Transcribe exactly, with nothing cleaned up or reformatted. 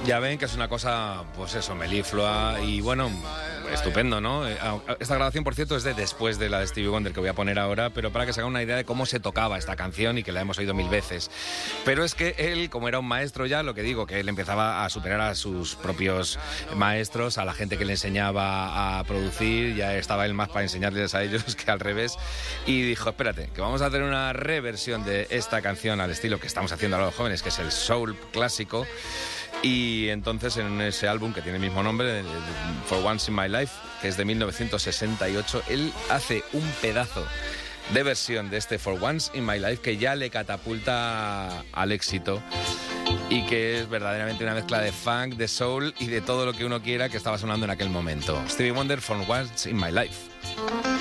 Ya ven que es una cosa, pues eso, meliflua y bueno, estupendo, ¿no? Esta grabación, por cierto, es de después de la de Stevie Wonder que voy a poner ahora, pero para que se haga una idea de cómo se tocaba esta canción y que la hemos oído mil veces. Pero es que él, como era un maestro ya, lo que digo, que él empezaba a superar a sus propios maestros, a la gente que le enseñaba a producir, ya estaba él más para enseñarles a ellos que al revés, y dijo, espérate, que vamos a hacer una reversión de esta canción al estilo que estamos haciendo ahora los jóvenes, que es el soul clásico. Y entonces en ese álbum que tiene el mismo nombre, For Once in My Life, que es de mil novecientos sesenta y ocho, él hace un pedazo de versión de este For Once in My Life que ya le catapulta al éxito y que es verdaderamente una mezcla de funk, de soul y de todo lo que uno quiera que estaba sonando en aquel momento. Stevie Wonder, For Once in My Life.